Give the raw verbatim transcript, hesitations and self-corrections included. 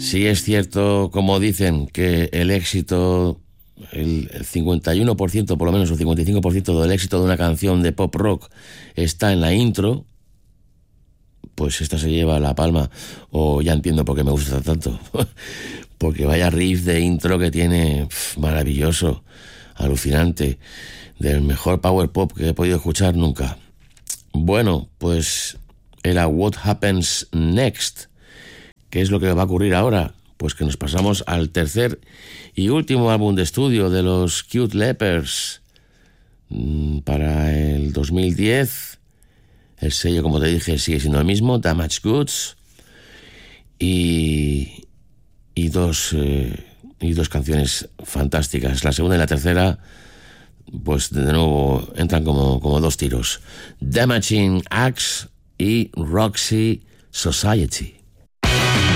Sí es cierto, como dicen, que el éxito, el, el cincuenta y uno por ciento por lo menos, o cincuenta y cinco por ciento del éxito de una canción de pop rock está en la intro, pues esta se lleva la palma. O ya entiendo por qué me gusta tanto. Porque vaya riff de intro que tiene, pf, maravilloso, alucinante, del mejor power pop que he podido escuchar nunca. Bueno, pues era What Happens Next. ¿Qué es lo que va a ocurrir ahora? Pues que nos pasamos al tercer y último álbum de estudio de los Cute Lepers para el dos mil diez. El sello, como te dije, sigue siendo el mismo, Damaged Goods, y, y, dos, eh, y dos canciones fantásticas. La segunda y la tercera, pues de nuevo entran como, como dos tiros. Damaging Acts y Roxy Society.